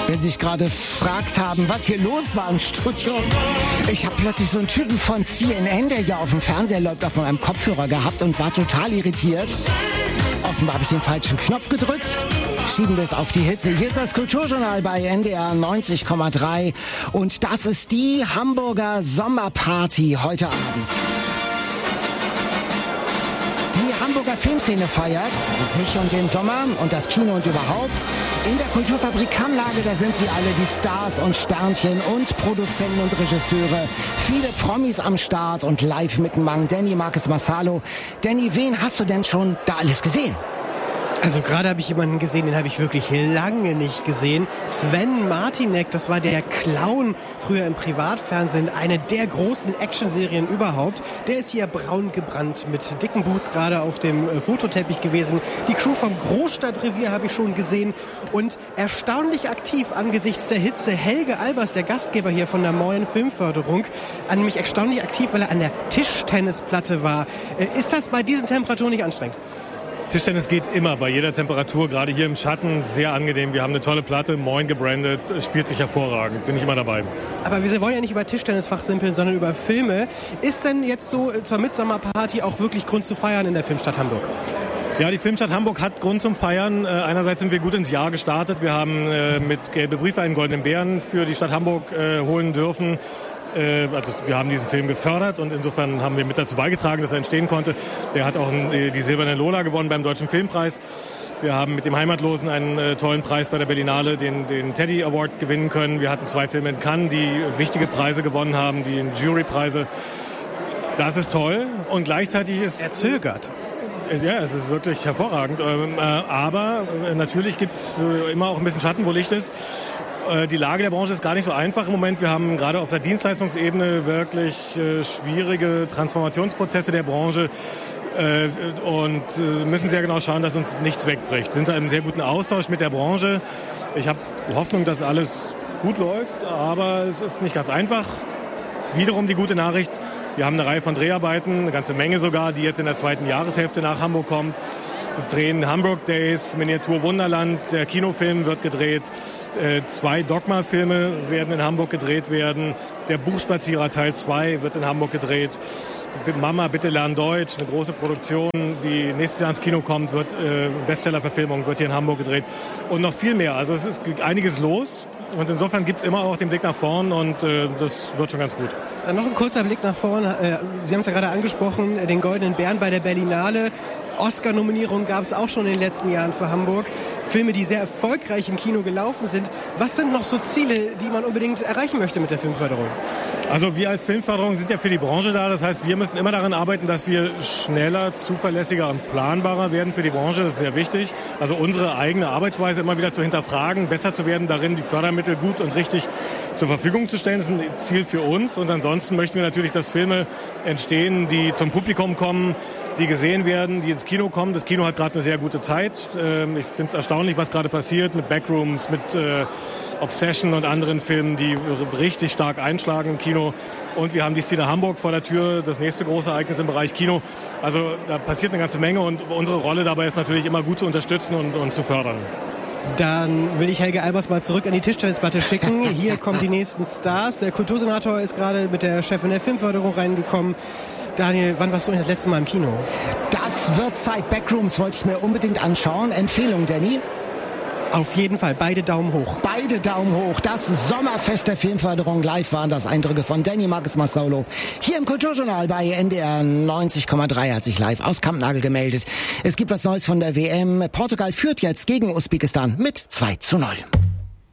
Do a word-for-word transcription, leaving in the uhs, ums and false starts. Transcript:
Wenn Sie sich gerade gefragt haben, was hier los war im Studio. Ich habe plötzlich so einen Typen von C N N, der hier auf dem Fernseher läuft, auf meinem Kopfhörer gehabt und war total irritiert. Offenbar habe ich den falschen Knopf gedrückt. Schieben wir es auf die Hitze. Hier ist das Kulturjournal bei N D R neunzig Komma drei. Und das ist die Hamburger Sommerparty heute Abend. Die Hamburger Filmszene feiert sich und den Sommer und das Kino und überhaupt. In der Kulturfabrik Kammlage, da sind sie alle, die Stars und Sternchen und Produzenten und Regisseure. Viele Promis am Start und live mit dem Mann Danny Marcus Massalo. Danny, wen hast du denn schon da alles gesehen? Also gerade habe ich jemanden gesehen, den habe ich wirklich lange nicht gesehen. Sven Martinek, das war der Clown früher im Privatfernsehen, eine der großen Actionserien überhaupt. Der ist hier braun gebrannt mit dicken Boots gerade auf dem äh, Fototeppich gewesen. Die Crew vom Großstadtrevier habe ich schon gesehen und erstaunlich aktiv angesichts der Hitze. Helge Albers, der Gastgeber hier von der neuen Filmförderung, an mich erstaunlich aktiv, weil er an der Tischtennisplatte war. Äh, ist das bei diesen Temperaturen nicht anstrengend? Tischtennis geht immer, bei jeder Temperatur, gerade hier im Schatten, sehr angenehm. Wir haben eine tolle Platte, Moin gebrandet, spielt sich hervorragend, bin ich immer dabei. Aber wir wollen ja nicht über Tischtennis fachsimpeln, sondern über Filme. Ist denn jetzt so zur Mitsommerparty auch wirklich Grund zu feiern in der Filmstadt Hamburg? Ja, die Filmstadt Hamburg hat Grund zum Feiern. Einerseits sind wir gut ins Jahr gestartet. Wir haben mit Gelbe Briefe einen goldenen Bären für die Stadt Hamburg holen dürfen. Also wir haben diesen Film gefördert und insofern haben wir mit dazu beigetragen, dass er entstehen konnte. Der hat auch die Silberne Lola gewonnen beim Deutschen Filmpreis. Wir haben mit dem Heimatlosen einen äh, tollen Preis bei der Berlinale, den, den Teddy Award gewinnen können. Wir hatten zwei Filme in Cannes, die wichtige Preise gewonnen haben, die Jurypreise. Das ist toll und gleichzeitig ist... Er zögert. Ja, es ist wirklich hervorragend. Ähm, äh, aber äh, natürlich gibt es äh, immer auch ein bisschen Schatten, wo Licht ist. Die Lage der Branche ist gar nicht so einfach im Moment. Wir haben gerade auf der Dienstleistungsebene wirklich äh, schwierige Transformationsprozesse der Branche äh, und äh, müssen sehr genau schauen, dass uns nichts wegbricht. Wir sind da im sehr guten Austausch mit der Branche. Ich habe Hoffnung, dass alles gut läuft, aber es ist nicht ganz einfach. Wiederum die gute Nachricht, wir haben eine Reihe von Dreharbeiten, eine ganze Menge sogar, die jetzt in der zweiten Jahreshälfte nach Hamburg kommt. Es drehen Hamburg Days, Miniatur Wunderland, der Kinofilm wird gedreht. Äh, zwei Dogma-Filme werden in Hamburg gedreht werden. Der Buchspazierer Teil zwei wird in Hamburg gedreht. Mama, bitte lern Deutsch, eine große Produktion, die nächstes Jahr ins Kino kommt, wird äh, Bestsellerverfilmung, wird hier in Hamburg gedreht. Und noch viel mehr. Also es ist einiges los. Und insofern gibt es immer auch den Blick nach vorn und äh, das wird schon ganz gut. Dann noch ein kurzer Blick nach vorn. Äh, Sie haben es ja gerade angesprochen, den Goldenen Bären bei der Berlinale. Oscar-Nominierungen gab es auch schon in den letzten Jahren für Hamburg. Filme, die sehr erfolgreich im Kino gelaufen sind. Was sind noch so Ziele, die man unbedingt erreichen möchte mit der Filmförderung? Also wir als Filmförderung sind ja für die Branche da. Das heißt, wir müssen immer daran arbeiten, dass wir schneller, zuverlässiger und planbarer werden für die Branche. Das ist sehr wichtig. Also unsere eigene Arbeitsweise immer wieder zu hinterfragen, besser zu werden darin, die Fördermittel gut und richtig zur Verfügung zu stellen. Das ist ein Ziel für uns. Und ansonsten möchten wir natürlich, dass Filme entstehen, die zum Publikum kommen, die gesehen werden, die ins Kino kommen. Das Kino hat gerade eine sehr gute Zeit. Ich finde es erstaunlich, was gerade passiert mit Backrooms, mit äh, Obsession und anderen Filmen, die richtig stark einschlagen im Kino. Und wir haben die Szene Hamburg vor der Tür, das nächste große Ereignis im Bereich Kino. Also da passiert eine ganze Menge und unsere Rolle dabei ist natürlich immer gut zu unterstützen und, und zu fördern. Dann will ich Helge Albers mal zurück an die Tischtennisplatte schicken. Hier kommen die nächsten Stars. Der Kultursenator ist gerade mit der Chefin der Filmförderung reingekommen. Daniel, wann warst du das letzte Mal im Kino? Das wird Zeit. Backrooms wollte ich mir unbedingt anschauen. Empfehlung, Danny? Auf jeden Fall, beide Daumen hoch. Beide Daumen hoch. Das Sommerfest der Filmförderung. Live waren das Eindrücke von Danny Marcus Massalo. Hier im Kulturjournal bei N D R neunzig Komma drei hat sich live aus Kampnagel gemeldet. Es gibt was Neues von der W M. Portugal führt jetzt gegen Usbekistan mit zwei zu null.